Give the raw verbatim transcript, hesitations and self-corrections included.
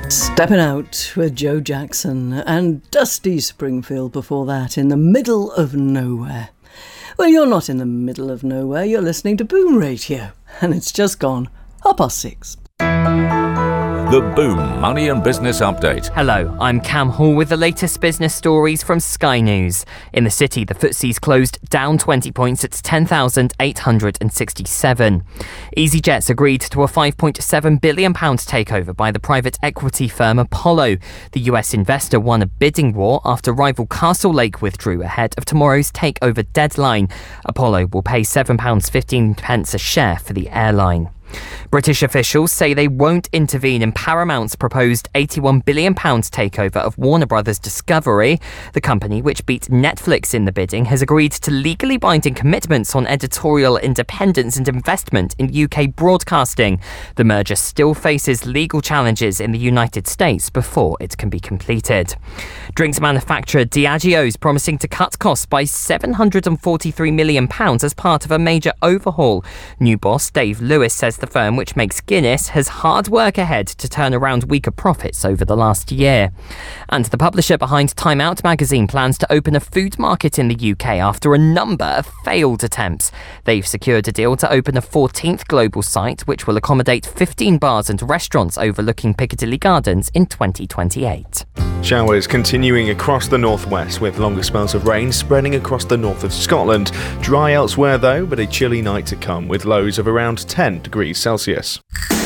Stepping Out with Joe Jackson and Dusty Springfield before that, in the middle of nowhere. Well, you're not in the middle of nowhere, you're listening to Boom Radio, and it's just gone half past six. The Boom Money and Business Update. Hello, I'm Cam Hall with the latest business stories from Sky News. In the city, the F T S E's closed down twenty points at ten thousand eight hundred sixty-seven. EasyJet's agreed to a five point seven billion pounds takeover by the private equity firm Apollo. The U S investor won a bidding war after rival Castlelake withdrew ahead of tomorrow's takeover deadline. Apollo will pay seven pounds fifteen a share for the airline. British officials say they won't intervene in Paramount's proposed eighty-one billion pounds takeover of Warner Brothers Discovery. The company, which beat Netflix in the bidding, has agreed to legally binding commitments on editorial independence and investment in U K broadcasting. The merger still faces legal challenges in the United States before it can be completed. Drinks manufacturer Diageo is promising to cut costs by seven hundred forty-three million pounds as part of a major overhaul. New boss Dave Lewis says the firm, which makes Guinness, has hard work ahead to turn around weaker profits over the last year. And the publisher behind Time Out magazine plans to open a food market in the U K after a number of failed attempts. They've secured a deal to open a fourteenth global site, which will accommodate fifteen bars and restaurants overlooking Piccadilly Gardens in twenty twenty-eight. Showers continuing across the northwest, with longer spells of rain spreading across the north of Scotland. Dry elsewhere though, but a chilly night to come, with lows of around ten degrees Celsius.